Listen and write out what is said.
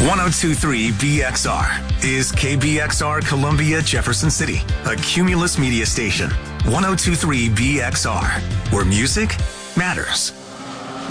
1023 BXR is KBXR Columbia Jefferson City, a Cumulus media station. 1023 BXR, where music matters.